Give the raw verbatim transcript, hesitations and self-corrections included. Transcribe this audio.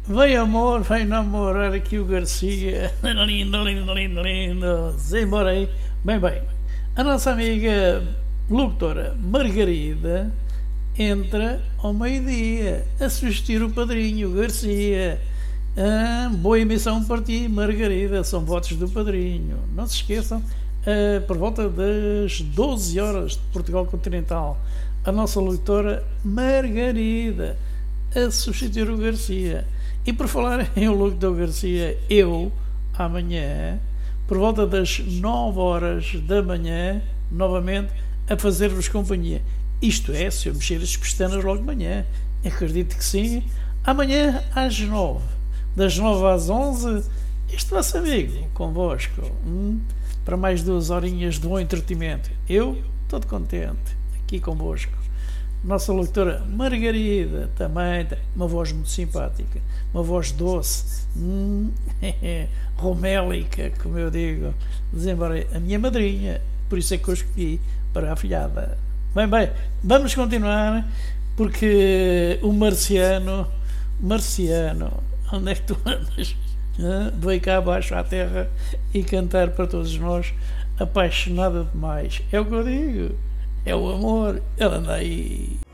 Vem amor, vem namorar aqui o Garcia. Lindo, lindo, lindo, lindo. Embora aí. Bem, bem. A nossa amiga locutora Margarida entra ao meio-dia a assistir o padrinho Garcia. Ah, boa emissão para ti, Margarida. São votos do padrinho. Não se esqueçam, ah, por volta das doze horas de Portugal Continental, a nossa locutora Margarida a substituir o Garcia. E por falar em o locutor Garcia, eu, amanhã, por volta das nove horas da manhã, novamente, a fazer-vos companhia. Isto é, se eu mexer as pestanas logo de manhã. Acredito que sim. Amanhã às nove. Das nove às onze, este vosso amigo convosco. Hum, para mais duas horinhas de bom entretenimento. Eu, todo contente, aqui convosco. Nossa locutora Margarida também tem uma voz muito simpática, uma voz doce, hum, romélica, como eu digo. Desembarei a minha madrinha, por isso é que eu escolhi para a afilhada. Bem, bem, vamos continuar, porque o Marciano, Marciano, onde é que tu andas? Ah, veio cá abaixo à terra e cantar para todos nós, apaixonada demais. É o que eu digo. É o amor, ele anda aí.